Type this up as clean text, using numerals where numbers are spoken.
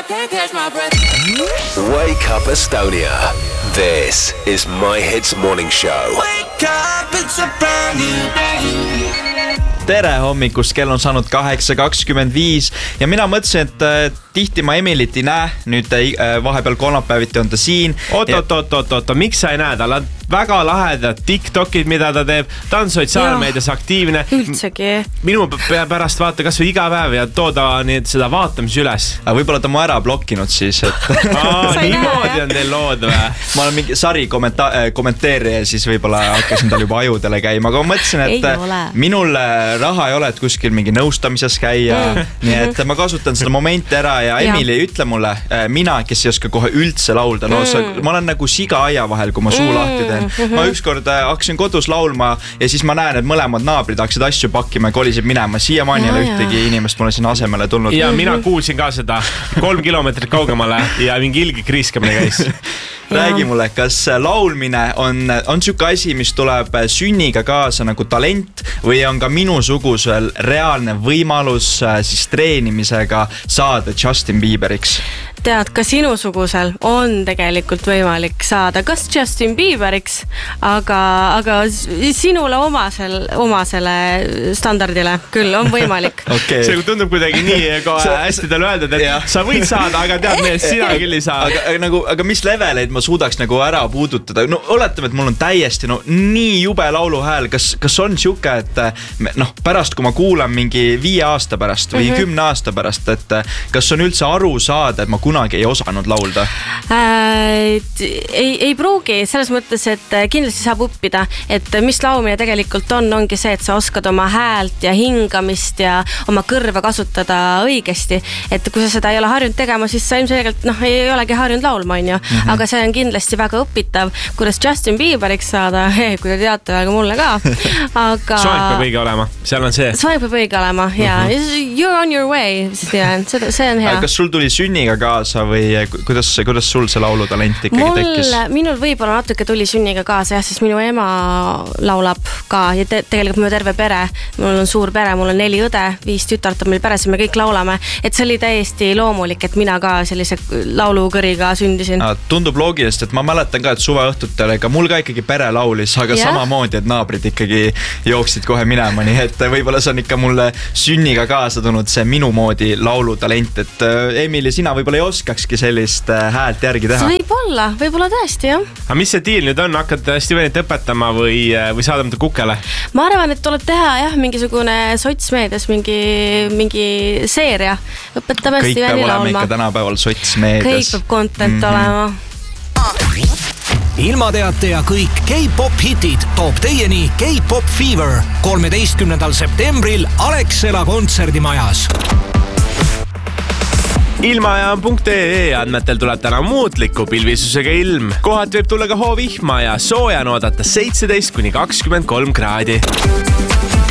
I can't catch my breath. Wake up Estonia. This is My Hits Morning Show. Wake up, it's a brand new day. Tere hommikust, kell on saanud 8:25 ja mina mõtlesin, et tihti ma Emilit ei näe, nüüd vahepeal kolmapäeviti on ta siin. Oot, miks sa ei näe? Tal on väga lahedad TikTokid, mida ta teeb, ta on sotsiaalmeedias aktiivne. Üldsegi. Minu pärast vaata kas või iga päev ja tooda seda vaatamis üles. Aga võib-olla ta mu ära blokkinud siis, et niimoodi on teil lood või? Ma olen mingi sari kommenteerija, siis võib-olla hakkasin tal juba ajudele käima, aga ma mõtlesin, et minul raha ei ole, et kuskil mingi nõustamises käia, nii et ma kasutan seda momenti ära ja Emili, ütle mulle, mina, kes ei oska kohe üldse laulda, ma olen nagu siga aia vahel, kui ma suu lahti teen. Ma ükskord hakkasin kodus laulma ja siis ma näen, et mõlemad naabrid hakkasid asju pakkima ja kolisid minema. Siiamaani ei ole ühtegi inimest mulle sinna asemele tulnud. Ja mina kuulsin ka seda 3 kilomeetrit kaugemale ja mingi ilge kriiskamine käis. Räägi mulle, kas laulmine on siuke asi, mis tuleb sünniga kaasa nagu talent või on ka minusugusel reaalne võimalus siis treenimisega saada Justin Bieberiks? Tead, ka sinusugusel on tegelikult võimalik saada kas Justin Bieberiks, aga sinule omasele standardile küll on võimalik. Okay. See tundub kuidagi nii hästi tal öeldud, et sa võid saada, aga tead mees, sina küll ei saa. Aga mis leveleid ma suudaks nagu ära puudutada? No oletame, et mul on täiesti nii jube lauluhääl. Kas on siuke, et pärast kui ma kuulan mingi 5 aasta pärast või 10 aasta pärast, et kas on üldse aru saada, et ma kunagi ei osanud laulda? Ei pruugi, selles mõttes, et kindlasti saab õppida, et mis laulmine tegelikult ongi see, et sa oskad oma häält ja hingamist ja oma kõrva kasutada õigesti, et kui sa seda ei ole harjunud tegema, siis sa ilmselgelt ei olegi harjunud laulma, aga see on kindlasti väga õpitav, kuidas Justin Bieberiks saada, kui te teate, aga mulle ka, aga soeng peab õige olema, seal on see soeng peab õige olema, ja you're on your way, see on hea. Kas sul tuli sünniga kaasa või kuidas sul see laulutalent ikkagi tekkis? Minul võib-olla natuke tuli sünniga kaasa, jah, sest minu ema laulab ka ja tegelikult minu terve pere, mul on suur pere, mul on 4 õde, 5 tütart on meil peres ja me kõik laulame, et see oli täiesti loomulik, et mina ka sellise laulukõriga sündisin. Tundub loogilist, et ma mäletan ka, et suveõhtutel ega mul ka ikkagi pere laulis, aga samamoodi, et naabrid ikkagi jooksid kohe minema, nii et võib-olla see on ikka mulle sünniga kaasa tulnud see minu moodi laulutalent, et Emili, sina võib-olla ei oskakski sellist häält järgi teha. Võib-olla tõesti, jah. Aga mis see diil nüüd on? Hakkad Stevenit õpetama või saada mõnda kukele? Ma arvan, et tuleb teha mingisugune sotsmeedias mingi seeria. Õpetame kõik Steveni laulma. Kõik peab olema ikka tänapäeval sotsmeedias. Kõik peab content olema. Ilmateate ja kõik K-pop hitid toob teieni K-pop Fever 13. septembril Alexela kontserdimajas. Ilmaaja.ee andmetel tuleb täna muutliku pilvisusega ilm. Kohati võib tulla ka hoovihma ja sooja oodata 17-23 kraadi.